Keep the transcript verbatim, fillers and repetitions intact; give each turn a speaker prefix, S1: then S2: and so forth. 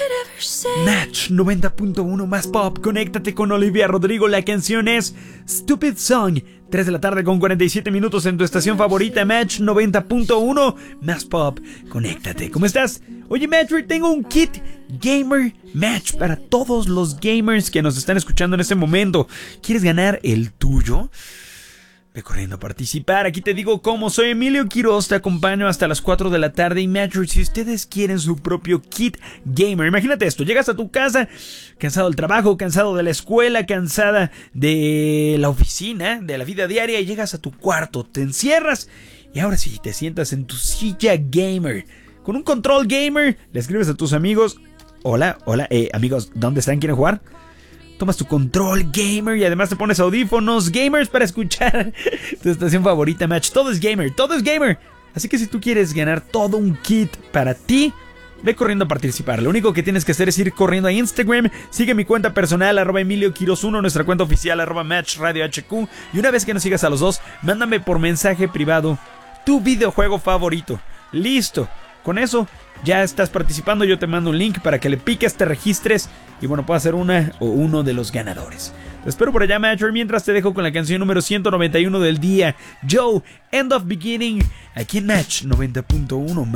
S1: Match noventa punto uno más pop. Conéctate con Olivia Rodrigo. La canción es Stupid Song. tres de la tarde con cuarenta y siete minutos en tu estación favorita. Match noventa punto uno más pop. Conéctate. ¿Cómo estás? Oye, Match, hoy tengo un kit Gamer Match para todos los gamers que nos están escuchando en este momento. ¿Quieres ganar el tuyo? Ve corriendo a participar. Aquí te digo cómo. Soy Emilio Quiroz, te acompaño hasta las cuatro de la tarde. Y Match, si ustedes quieren su propio kit gamer, imagínate esto: llegas a tu casa cansado del trabajo, cansado de la escuela, cansada de la oficina, de la vida diaria, y llegas a tu cuarto, te encierras y ahora sí te sientas en tu silla gamer con un control gamer. Le escribes a tus amigos: hola, hola, eh, amigos, ¿dónde están? ¿Quieren jugar? Tomas tu control gamer y además te pones audífonos gamers para escuchar tu estación favorita. Match, todo es gamer, todo es gamer. Así que si tú quieres ganar todo un kit para ti, ve corriendo a participar. Lo único que tienes que hacer es ir corriendo a Instagram. Sigue mi cuenta personal, arroba Emilio Quiroz uno, nuestra cuenta oficial, arroba Match Radio H Q. Y una vez que nos sigas a los dos, mándame por mensaje privado tu videojuego favorito. Listo. Con eso ya estás participando. Yo te mando un link para que le piques, te registres y bueno, puedas ser una o uno de los ganadores. Te espero por allá, Match. Mientras te dejo con la canción número ciento noventa y uno del día, Joe, End of Beginning, aquí en Match noventa punto uno.